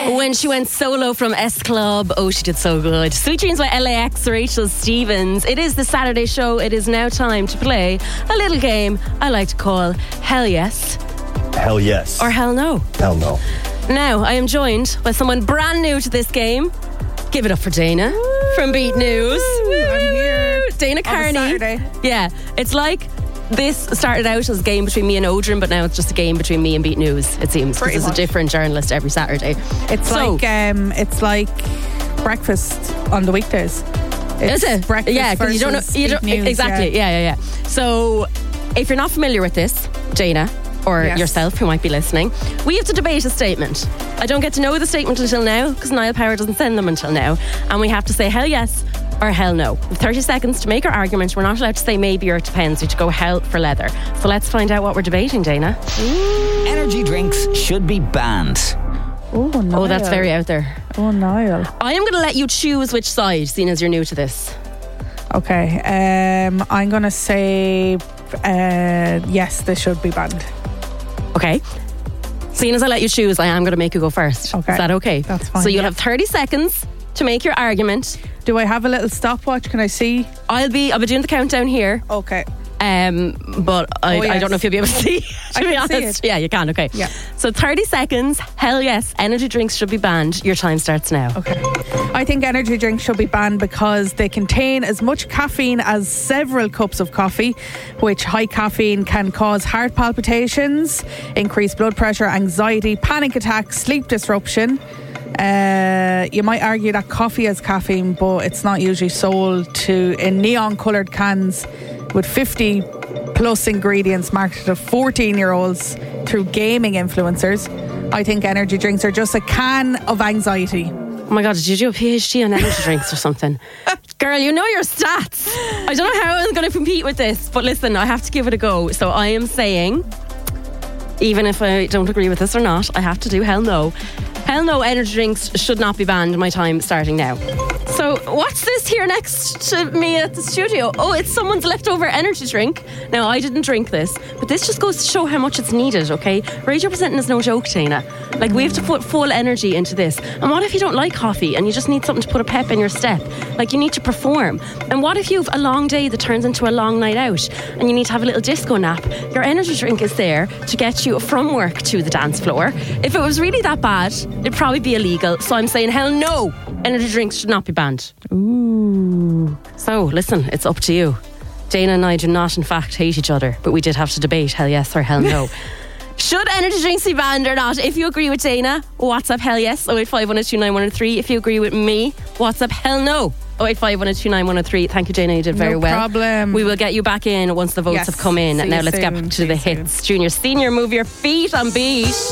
When she went solo from S Club, oh, she did so good. Sweet Dreams by LAX, Rachel Stevens. It is the Saturday show. It is now time to play a little game I like to call Hell Yes. Hell yes. Or Hell No. Hell no. Now, I am joined by someone brand new to this game. Give it up for Dana from Beat News. I'm here. Dana on a Carney. Saturday. Yeah, it's like this started out as a game between me and Odrin, but now it's just a game between me and Beat News, it seems. Because there's a different journalist every Saturday. It's like breakfast on the weekdays. Is it? Breakfast yeah, because you don't know. You don't, news, exactly. Yeah. So, if you're not familiar with this, Dana, or yourself who might be listening, we have to debate a statement. I don't get to know the statement until now because Niall Power doesn't send them until now, and we have to say hell yes or hell no. We have 30 seconds to make our argument. We're not allowed to say maybe or it depends. We have to go hell for leather. So let's find out what we're debating, Dana. Energy drinks should be banned. Oh, Niall. Oh, that's very out there. Oh, Niall. I am going to let you choose which side, seeing as you're new to this. Okay. I'm going to say yes, they should be banned. Okay. Seeing as I let you choose, I am going to make you go first. Okay. Is that okay? That's fine. So you'll have 30 seconds to make your argument. Do I have a little stopwatch? Can I see? I'll be doing the countdown here. Okay. But I don't know if you'll be able to see. To be can see honest. it. Yeah, you can. Okay. Yeah. So 30 seconds. Hell yes. Energy drinks should be banned. Your time starts now. Okay. I think energy drinks should be banned because they contain as much caffeine as several cups of coffee, which high caffeine can cause heart palpitations, increased blood pressure, anxiety, panic attacks, sleep disruption. You might argue that coffee has caffeine, but it's not usually sold in neon coloured cans with 50 plus ingredients marketed to 14-year-olds through gaming influencers. I think energy drinks are just a can of anxiety. Oh my God, did you do a PhD on energy drinks or something? Girl, you know your stats. I don't know how I'm going to compete with this, but listen, I have to give it a go. So I am saying, even if I don't agree with this or not, I have to do hell no. Hell no, energy drinks should not be banned. My time starting now. So what's this here next to me at the studio? Oh, it's someone's leftover energy drink. Now, I didn't drink this, but this just goes to show how much it's needed, okay? Radio presenting is no joke, Dana. Like, we have to put full energy into this. And what if you don't like coffee and you just need something to put a pep in your step? Like, you need to perform. And what if you have a long day that turns into a long night out and you need to have a little disco nap? Your energy drink is there to get you from work to the dance floor. If it was really that bad, it'd probably be illegal. So I'm saying hell no, energy drinks should not be banned. Ooh. So listen, it's up to you. Dana and I do not in fact hate each other, but we did have to debate hell yes or hell no. Should energy drinks be banned or not? If you agree with Dana, WhatsApp hell yes 0851029103. If you agree with me, WhatsApp hell no 0851029103. Thank you, Dana, you did very well. No problem. We will get you back in once the votes have come in. See now you let's soon. get to See the you soon. hits. Junior, senior, move your feet on Beat.